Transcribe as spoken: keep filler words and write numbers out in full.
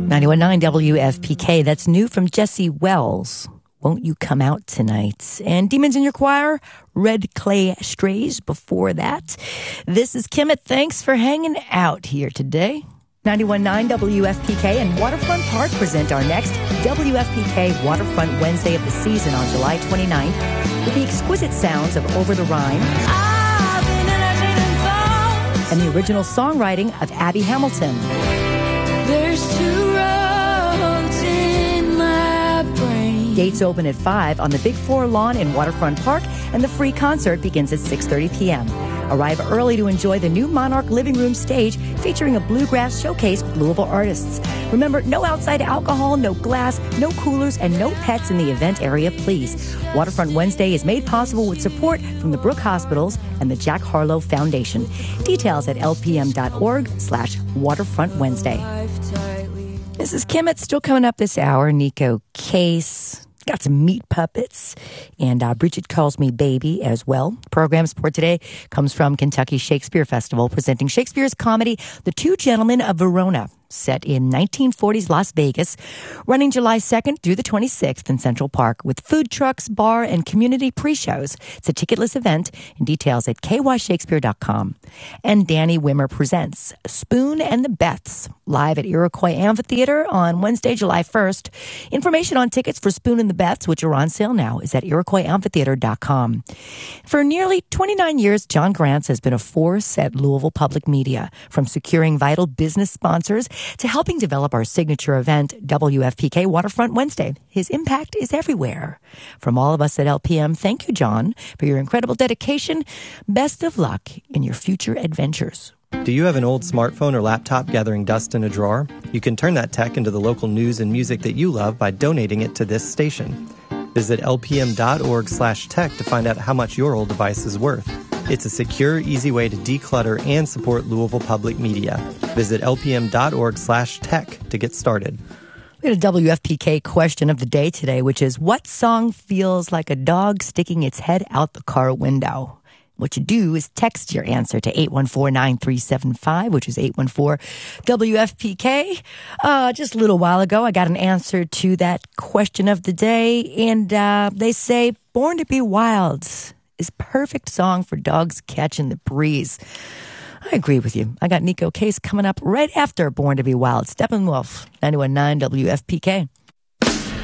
ninety-one point nine W F P K. That's new from Jesse Wells. Won't You Come Out Tonight? And Demons in Your Choir, Red Clay Strays before that. This is Kimmett. Thanks for hanging out here today. ninety-one point nine W F P K and Waterfront Park present our next W F P K Waterfront Wednesday of the season on July twenty-ninth with the exquisite sounds of Over the Rhine and the original songwriting of Abby Hamilton. There's two roads in my brain. Gates open at five on the Big Four lawn in Waterfront Park, and the free concert begins at six thirty p.m. Arrive early to enjoy the new Monarch Living Room stage featuring a bluegrass showcase with Louisville artists. Remember, no outside alcohol, no glass, no coolers, and no pets in the event area, please. Waterfront Wednesday is made possible with support from the Brooke Hospitals and the Jack Harlow Foundation. Details at lpm.org slash Waterfront Wednesday. This is Kimmett. Still coming up this hour. Neko Case. Got some meat puppets, and uh, Bridget Calls Me Baby as well. Program support today comes from Kentucky Shakespeare Festival, presenting Shakespeare's comedy, The Two Gentlemen of Verona, set in nineteen forties Las Vegas, running July second through the twenty-sixth in Central Park with food trucks, bar, and community pre-shows. It's a ticketless event, and details at k y shakespeare dot com. And Danny Wimmer presents Spoon and the Beths, live at Iroquois Amphitheater on Wednesday, July first. Information on tickets for Spoon and the Beths, which are on sale now, is at iroquois amphitheater dot com. For nearly twenty-nine years, John Grants has been a force at Louisville Public Media, from securing vital business sponsors to helping develop our signature event, W F P K Waterfront Wednesday. His impact is everywhere. From all of us at L P M, thank you, John, for your incredible dedication. Best of luck in your future adventures. Do you have an old smartphone or laptop gathering dust in a drawer? You can turn that tech into the local news and music that you love by donating it to this station. Visit lpm.org slash tech to find out how much your old device is worth. It's a secure, easy way to declutter and support Louisville Public Media. Visit lpm.org slash tech to get started. We had a W F P K question of the day today, which is, what song feels like a dog sticking its head out the car window? What you do is text your answer to eight one four, nine three seven five, which is eight one four W F P K. Uh, just a little while ago, I got an answer to that question of the day, and uh, they say Born to Be Wild is perfect song for dogs catching the breeze. I agree with you. I got Neko Case coming up right after Born to Be Wild. Steppenwolf, ninety-one point nine W F P K.